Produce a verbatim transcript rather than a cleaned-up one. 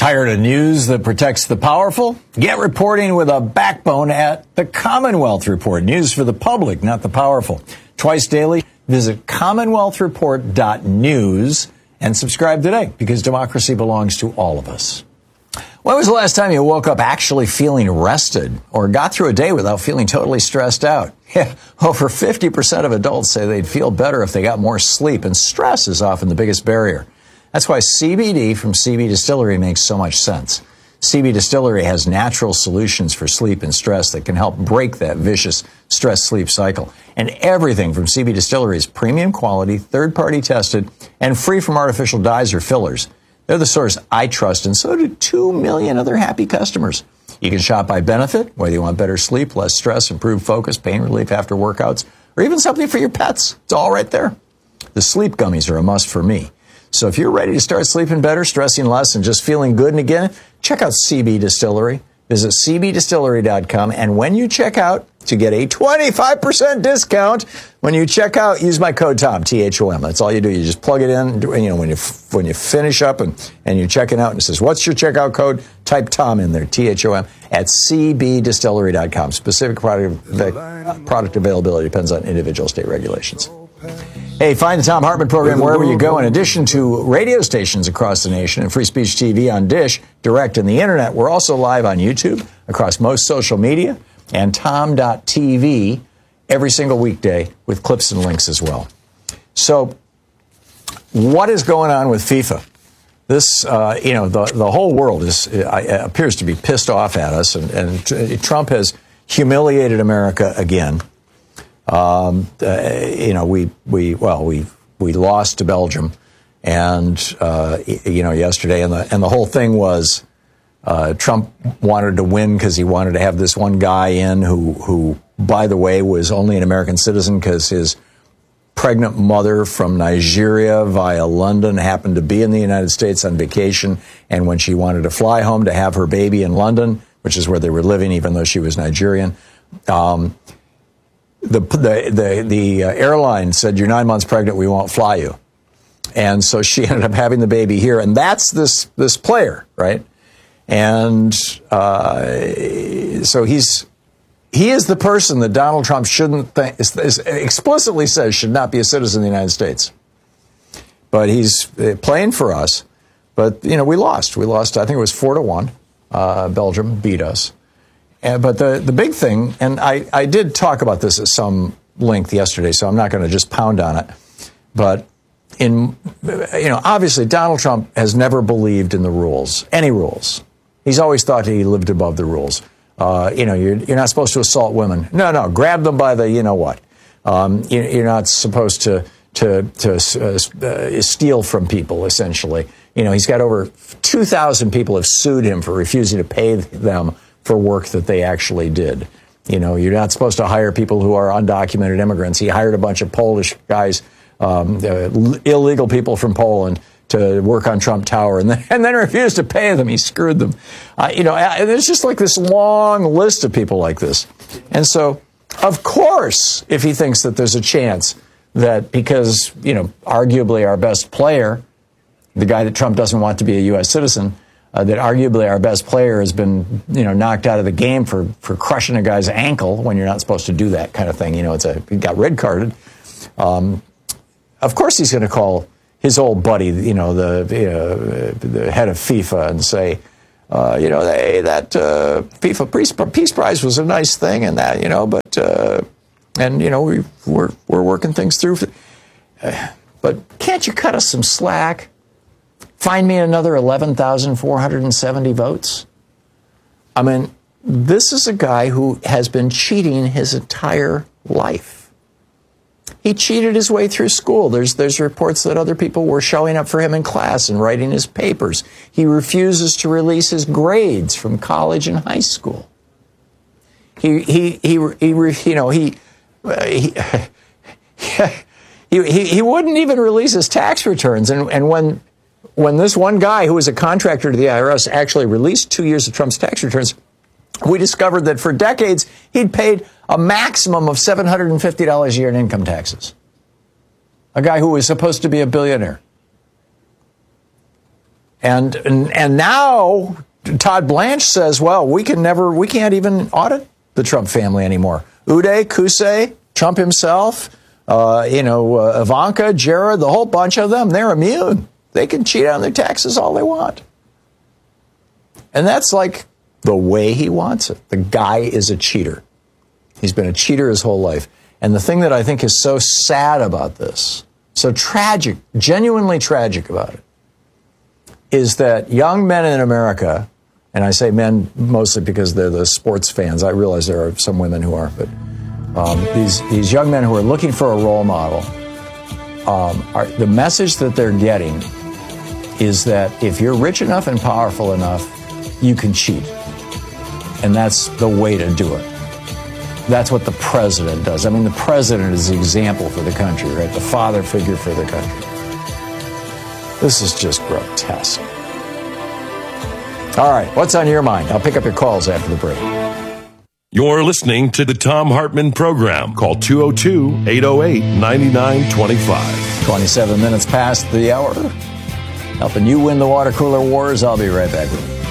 Tired of news that protects the powerful? Get reporting with a backbone at the Commonwealth Report. News for the public, not the powerful. Twice daily, visit commonwealth report dot news and subscribe today, because democracy belongs to all of us. When was the last time you woke up actually feeling rested or got through a day without feeling totally stressed out? Yeah, over fifty percent of adults say they'd feel better if they got more sleep, and stress is often the biggest barrier. That's why C B D from C B Distillery makes so much sense. C B Distillery has natural solutions for sleep and stress that can help break that vicious stress-sleep cycle. And everything from C B Distillery is premium quality, third-party tested, and free from artificial dyes or fillers. They're the source I trust, and so do two million other happy customers. You can shop by benefit, whether you want better sleep, less stress, improved focus, pain relief after workouts, or even something for your pets. It's all right there. The sleep gummies are a must for me. So if you're ready to start sleeping better, stressing less, and just feeling good and again, check out C B Distillery. Visit c b distillery dot com, and when you check out, to get a twenty-five percent discount, when you check out, use my code TOM, T H O M. That's all you do. You just plug it in. You know, when you when you finish up and, and you're checking out, and it says, what's your checkout code? Type TOM in there, T H O M, at c b distillery dot com. Specific product, product availability depends on individual state regulations. Hey, find the Thom Hartmann program wherever you go. In addition to radio stations across the nation and Free Speech T V on Dish, Direct, and the Internet, we're also live on YouTube, across most social media, and tom dot t v every single weekday with clips and links as well. So what is going on with FIFA? This, uh, you know, the, the whole world is uh, appears to be pissed off at us, and, and Trump has humiliated America again. Um, uh, you know, we, we, well, we, we lost to Belgium, and, uh, you know, yesterday, and the, and the whole thing was, uh, Trump wanted to win because he wanted to have this one guy in who, who, by the way, was only an American citizen because his pregnant mother from Nigeria via London happened to be in the United States on vacation. And when she wanted to fly home to have her baby in London, which is where they were living, even though she was Nigerian, um, The the the, the uh, airline said, you're nine months pregnant, we won't fly you. And so she ended up having the baby here. And that's this this player, right? And uh, so he's he is the person that Donald Trump shouldn't think, is, is explicitly says should not be a citizen of the United States. But he's playing for us. But, you know, we lost. We lost, I think it was four to one. Uh, Belgium beat us. Uh, but the, the big thing, and I, I did talk about this at some length yesterday, so I'm not going to just pound on it. But, in you know, obviously Donald Trump has never believed in the rules, any rules. He's always thought he lived above the rules. Uh, you know, you're, you're not supposed to assault women. No, no, grab them by the, you know what. Um, you, you're not supposed to, to, to uh, uh, steal from people, essentially. You know, he's got over two thousand people have sued him for refusing to pay them for work that they actually did. You know, you're not supposed to hire people who are undocumented immigrants. He hired a bunch of Polish guys, um, uh, illegal people from Poland, to work on Trump Tower, and then, and then refused to pay them. He screwed them. Uh, you know, there's just like this long list of people like this. And so, of course, if he thinks that there's a chance that because, you know, arguably our best player, the guy that Trump doesn't want to be a U S citizen, Uh, that arguably our best player has been, you know, knocked out of the game for, for crushing a guy's ankle when you're not supposed to do that kind of thing. You know, it's a, he got red carded. Um, of course he's going to call his old buddy, you know, the, uh, the head of FIFA and say, uh, you know, hey, that uh, FIFA Peace, Peace Prize was a nice thing and that, you know, but, uh, and, you know, we, we're, we're working things through. Uh, but can't you cut us some slack? Find me another eleven thousand four hundred seventy votes. I mean, this is a guy who has been cheating his entire life. He cheated his way through school. There's there's reports that other people were showing up for him in class and writing his papers. He refuses to release his grades from college and high school. He he he he, he you know he uh, he, he he he wouldn't even release his tax returns. And and when when this one guy who was a contractor to the I R S actually released two years of Trump's tax returns, we discovered that for decades he'd paid a maximum of seven hundred fifty dollars a year in income taxes. A guy who was supposed to be a billionaire. And, and and now Todd Blanche says, well, we can never, we can't even audit the Trump family anymore. Uday, Qusay, Trump himself, uh, you know, uh, Ivanka, Jared, the whole bunch of them, they're immune. They can cheat on their taxes all they want. And that's like the way he wants it. The guy is a cheater. He's been a cheater his whole life. And the thing that I think is so sad about this, so tragic, genuinely tragic about it, is that young men in America, and I say men mostly because they're the sports fans. I realize there are some women who are, but um, these these young men who are looking for a role model, um, are, the message that they're getting is that if you're rich enough and powerful enough, you can cheat. And that's the way to do it. That's what the president does. I mean, the president is the example for the country, right? The father figure for the country. This is just grotesque. All right, what's on your mind? I'll pick up your calls after the break. You're listening to the Thom Hartmann Program. Call two oh two, eight oh eight, nine nine two five. twenty-seven minutes past the hour. Helping you win the water cooler wars. I'll be right back with you.